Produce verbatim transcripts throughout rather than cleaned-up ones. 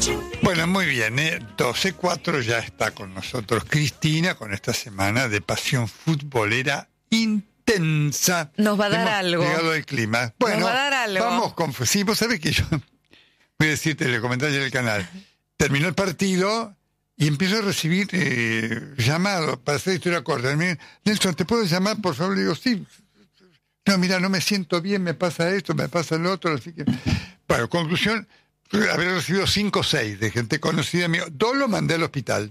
Bueno, muy bien, ¿eh? doce cuatro ya está con nosotros Cristina con esta semana de pasión futbolera intensa. Nos va a dar Hemos algo. llegado al clima. Bueno, Nos va a dar algo. Vamos con... Sí, vos sabés que yo voy a decirte, le comenté ayer en el canal. Terminó el partido y empiezo a recibir eh, llamados para hacer historia corta. Nelson, ¿te puedo llamar, por favor? Le digo, sí. No, mira, no me siento bien, me pasa esto, me pasa lo otro, así que... Bueno, conclusión... Haber recibido cinco o seis de gente conocida mío. Dos lo mandé al hospital,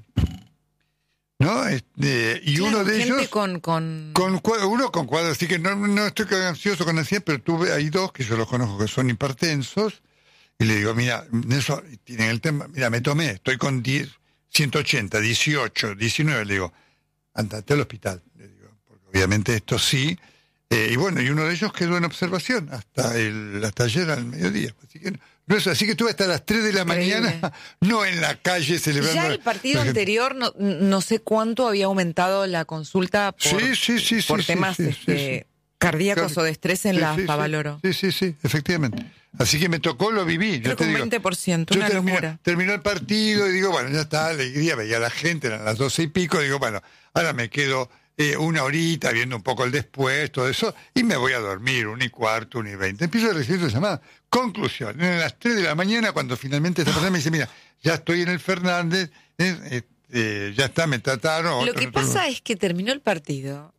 ¿no? Este, y claro, uno de gente ellos con, con... con uno con cuadros, así que no, no estoy ansioso con ansiedad, pero tuve ahí dos que yo los conozco que son hipertensos y le digo, mira, Nelson, tienen el tema, mira, me tomé, estoy con diez, ciento ochenta, dieciocho, diecinueve, le digo, andate al hospital, le digo, porque obviamente esto sí. Eh, y bueno, y uno de ellos quedó en observación hasta el hasta ayer al mediodía. Así que no es así que estuve hasta las tres de la Increíble. mañana, no en la calle celebrando. Ya el partido la anterior, no, no sé cuánto había aumentado la consulta por, sí, sí, sí, por sí, temas sí, sí, este, sí. cardíacos Claro. o de estrés en Sí, la sí, sí. Favaloro. Sí, sí, sí, efectivamente. Así que me tocó, lo viví. Creo yo que te un digo. veinte por ciento, Yo una terminé- locura. Terminó el partido y digo, bueno, ya está, alegría, veía a la gente, eran las doce y pico, digo, bueno, ahora me quedo eh, una horita viendo un poco el después, todo eso, y me voy a dormir, una y cuarto, una y veinte. Empiezo a recibir su llamada. Conclusión, a las tres de la mañana, cuando finalmente esta persona me dice, mira, ya estoy en el Fernández, eh, eh, eh, ya está, me trataron. Lo otro, que otro- pasa es que terminó el partido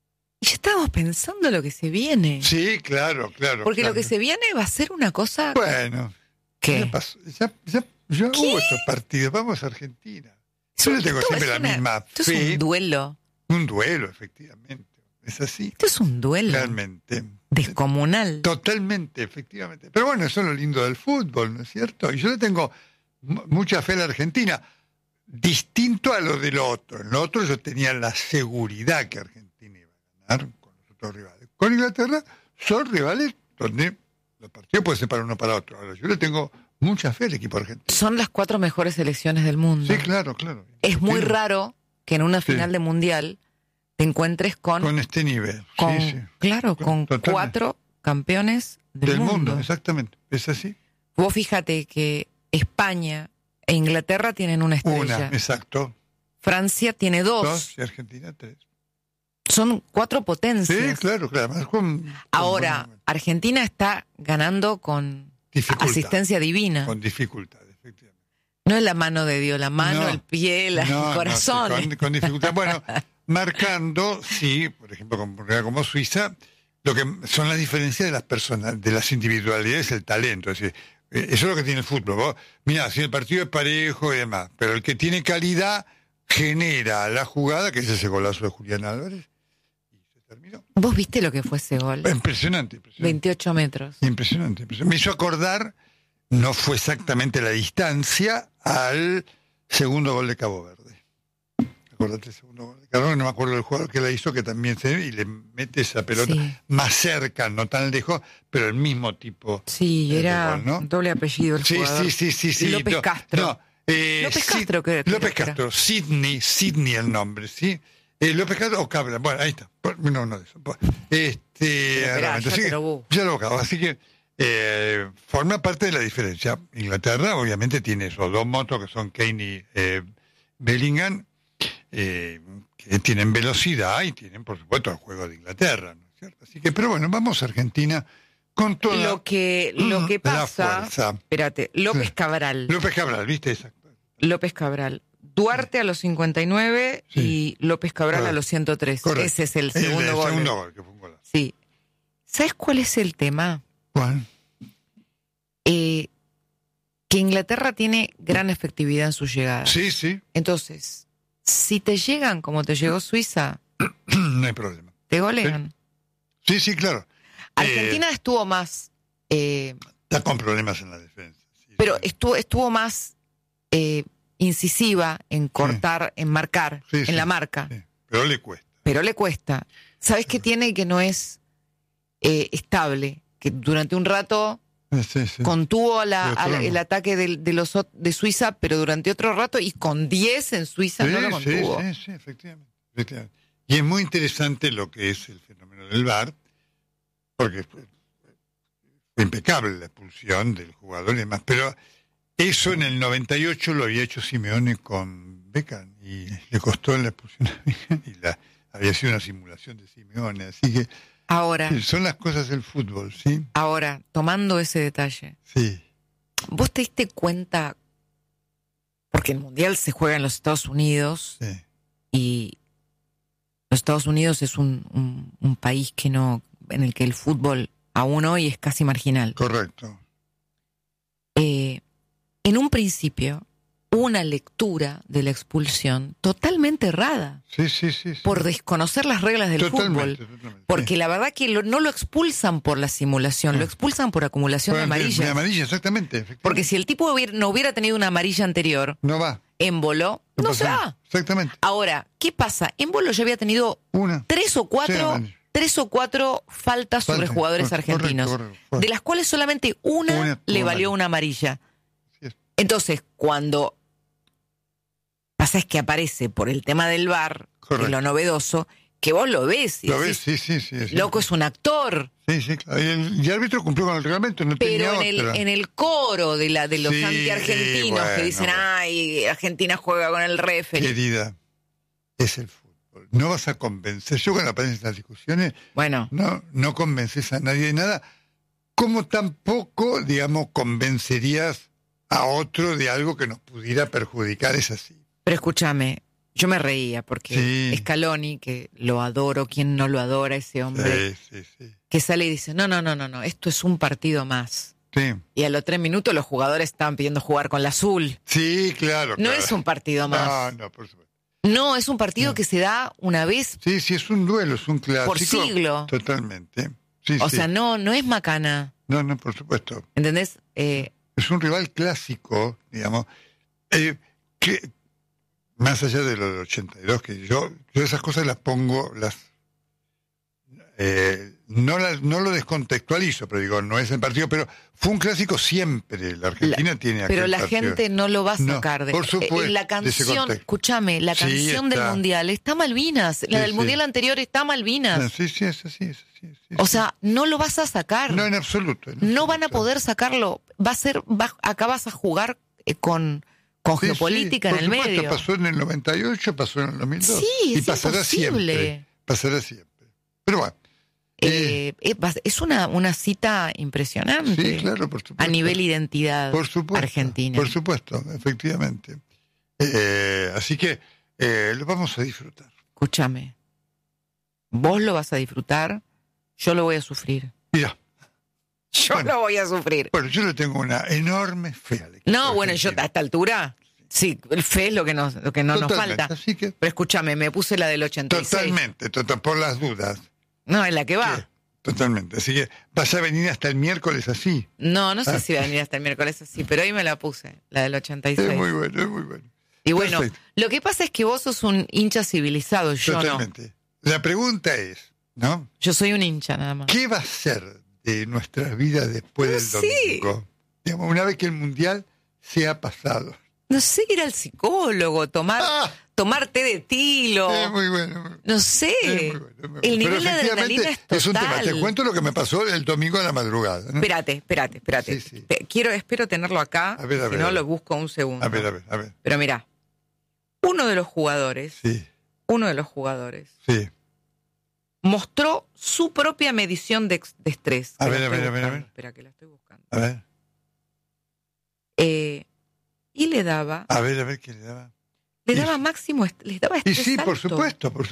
y ya estábamos pensando lo que se viene. Sí, claro, claro. Porque claro. lo que se viene va a ser una cosa... Bueno, ¿Qué? ya pasó, ya, ya, ya ¿Qué? hubo estos partidos, vamos a Argentina. Es Yo un- le tengo esto siempre es la una- misma Esto es fe. un duelo. Un duelo, efectivamente. Es así, Esto es un duelo. realmente. Descomunal. Totalmente, efectivamente. Pero bueno, eso es lo lindo del fútbol, ¿no es cierto? Y yo le tengo m- mucha fe a la Argentina, distinto a lo del otro. En lo otro yo tenía la seguridad que Argentina iba a ganar con los otros rivales. Con Inglaterra son rivales donde los partidos pueden ser para uno para otro. Ahora, yo le tengo mucha fe al equipo argentino. Son las cuatro mejores selecciones del mundo. Sí, claro, claro. Es muy Sí, raro que en una Sí. final de mundial te encuentres con, con este nivel. con sí, sí. claro, con Totalmente. cuatro campeones del, Del mundo. mundo. exactamente. Es así. Vos fíjate que España e Inglaterra tienen una estrella. Una, exacto. Francia tiene dos. Dos y Argentina tres. Son cuatro potencias. Sí, claro, claro. Además, con- con Ahora, buen- Argentina está ganando con dificultad. asistencia divina. Con dificultad, efectivamente. No es la mano de Dios, la mano, No. el pie, la- No, el corazón. no, sí, con, con dificultad. Bueno, marcando, sí, por ejemplo, como, como Suiza, lo que son las diferencias de las personas, de las individualidades, el talento. Es decir, eh, eso es lo que tiene el fútbol. Vos, mirá, si el partido es parejo y demás, pero el que tiene calidad genera la jugada, que es ese golazo de Julián Álvarez, y se terminó. ¿Vos viste lo que fue ese gol? Impresionante, impresionante. veintiocho metros. Impresionante, impresionante. Me hizo acordar, no fue exactamente la distancia, al segundo gol de Cabo Verde. Acordate el segundo gol de Cabo Verde, no me acuerdo del jugador que la hizo, que también se y le mete esa pelota Sí. más cerca, no tan lejos, pero el mismo tipo. Sí, de era gol, ¿no? doble apellido el Sí, jugador. sí, sí, sí, sí. López no, Castro. No, eh, López Sid- Castro, creo que López era. Castro, Sidney, Sidney el nombre, ¿sí? Eh, López Castro o Cabra, bueno, ahí está. No, no de eso. Este, Pero esperá, realmente, ya así te que- lo busco. ya lo acabo, así que eh, forma parte de la diferencia. Inglaterra obviamente tiene esos dos motos que son Kane y eh, Bellingham, eh, que tienen velocidad y tienen por supuesto el juego de Inglaterra, ¿no es cierto? Así que, pero bueno, vamos a Argentina con toda Lo que, lo que la pasa, fuerza. espérate, López Sí. Cabral, López Cabral, ¿viste? Exacto. López Cabral, Duarte a los cincuenta y nueve Sí. y López Cabral Correcto. a los ciento tres. Correcto. Ese es el El, segundo el gol. segundo gol, que fue un golazo. Sí. ¿Sabes cuál es el tema? ¿Cuál? Eh, que Inglaterra tiene gran efectividad en sus llegadas. Sí, sí, Entonces, si te llegan como te llegó Suiza, no hay problema. te golean. Sí, sí, claro. Argentina estuvo más, eh, Está con problemas en la defensa. Sí, pero sí. estuvo, estuvo más eh, incisiva en cortar, en marcar, Sí, en sí, la marca. Sí, pero le cuesta. Pero le cuesta. ¿Sabes qué tiene que no es eh, estable? Que durante un rato Sí, sí. contuvo la- Y otro al- no. el ataque de, de los ot- de Suiza, pero durante otro rato y con diez en Suiza no lo Sí, contuvo. sí, sí, efectivamente, efectivamente. Y es muy interesante lo que es el fenómeno del V A R, porque fue, fue impecable la expulsión del jugador y demás, pero Eso en el noventa y ocho lo había hecho Simeone con Beckham y le costó la expulsión a Beckham y la, había sido una simulación de Simeone. Así que Ahora, sí, son las cosas del fútbol, ¿sí? ahora, tomando ese detalle, Sí. ¿vos te diste cuenta? Porque el Mundial se juega en los Estados Unidos Sí. y los Estados Unidos es un, un, un país que no, en el que el fútbol aún hoy es casi marginal. Correcto. Eh, en un principio, una lectura de la expulsión totalmente errada Sí, sí, sí. sí. por desconocer las reglas del Totalmente, fútbol. totalmente. Porque Sí. la verdad que lo- no lo expulsan por la simulación, lo expulsan por acumulación de Bueno, amarillas. de amarilla, exactamente. efectivamente. Porque si el tipo hubiera- no hubiera tenido una amarilla anterior, No va. émbolo, no pasa se nada. va. Exactamente. Ahora, ¿qué pasa? Émbolo ya había tenido Una. tres o cuatro, Sí, amarillo. tres o cuatro faltas sobre Falta. jugadores Correcto, argentinos, correcto, correcto. de las cuales solamente una, Una le tuvo valió amarilla. una amarilla. Así es. Entonces, cuando pasa es que aparece por el tema del V A R, que es Correcto. lo novedoso, que vos lo ves y ¿Lo ves? decís, Sí, sí, sí. sí. loco, es un actor. Sí, sí, claro. Y el, y el árbitro cumplió con el reglamento, no Pero tenía en el, otra. en el coro de la de los Sí, anti-argentinos que bueno, dicen, bueno. ay, Argentina juega con el referee. Querida, es el fútbol. No vas a convencer. Yo cuando aparecen estas discusiones, Bueno, no, no convences a nadie de nada, como tampoco, digamos, convencerías a otro de algo que nos pudiera perjudicar. Es así. pero escúchame, yo me reía porque Sí. Scaloni, que lo adoro, quien no lo adora, ese hombre, Sí, sí, sí. que sale y dice, no, no, no, no, no, esto es un partido más. Sí, Y a los tres minutos los jugadores estaban pidiendo jugar con la azul. sí, claro. No claro. es un partido No, más. no, por supuesto. No, es un partido No. que se da una vez, Sí, sí, es un duelo, es un clásico. Por siglo. Totalmente. Sí, o sí. sea, no, no es macana. No, no, por supuesto. ¿Entendés? Eh, Es un rival clásico, digamos, eh, que más allá de lo del ochenta y dos, que yo, yo esas cosas las pongo, las eh, no, las, no lo descontextualizo, pero digo, no es el partido, pero fue un clásico siempre. La Argentina La- tiene pero aquel la partido. gente no lo va a No, sacar de, por supuesto, eh, la de ese canción, contexto. escúchame, la Sí, canción del está. mundial está Malvinas, la Sí, del sí. mundial anterior está Malvinas. No, sí, sí, es así, es así, sí, O sí. sea, no lo vas a sacar. No, en absoluto. en No van a absoluto. poder sacarlo. Va a ser, va- acá vas a jugar eh, con, con Sí, geopolítica sí, en el por supuesto, medio. pasó en el noventa y ocho, pasó en el dos mil dos. Sí, y es pasará imposible. siempre. Pasará siempre. Pero bueno. Eh, eh, va- es una, una cita impresionante Sí, claro, por supuesto. a nivel identidad Por supuesto, argentina. Por supuesto, efectivamente. Eh, así que eh, lo vamos a disfrutar. Escúchame. Vos lo vas a disfrutar, yo lo voy a sufrir. Mira, Yo Bueno. lo voy a sufrir. bueno, yo le tengo una enorme fe al equipo No, bueno, yo a argentino. esta altura, sí, el fe es lo que nos, lo que no nos Totalmente, falta. Así que, Pero escúchame, me puse la del ochenta y seis. totalmente, total, por las dudas. No, es la que va. Sí, totalmente. Así que vas a venir hasta el miércoles así. No, no sé Ah. si va a venir hasta el miércoles así, pero hoy me la puse, la del ochenta y seis. Es muy bueno, es muy bueno. Y bueno, Perfecto. lo que pasa es que vos sos un hincha civilizado, yo no. Totalmente. La pregunta es, ¿no? Yo soy un hincha nada más. ¿Qué va a ser de nuestras vidas después No del sé. domingo? Digamos, una vez que el Mundial se ha pasado. No sé, ir al psicólogo, tomar, Ah. tomar té de tilo. Es muy bueno. No sé. Es muy bueno, es muy bueno. El Pero nivel de adrenalina es total. es un tema. Te cuento lo que me pasó el domingo a la madrugada. ¿no? Espérate, espérate, espérate. Sí, sí. Te- Quiero, espero tenerlo acá, A ver, a si ver, no a ver. lo busco un segundo. A ver, a ver, a ver. Pero mira, uno de los jugadores, Sí, uno de los jugadores, sí. mostró su propia medición de, ex- de estrés. A Que ver, la a ver, estoy a ver, a buscando. ver. Espera, que la estoy buscando. A ver, Eh, y le daba, a ver, a ver qué le daba. le Y daba sí. máximo, est- les daba Y estrés sí, por alto. supuesto, por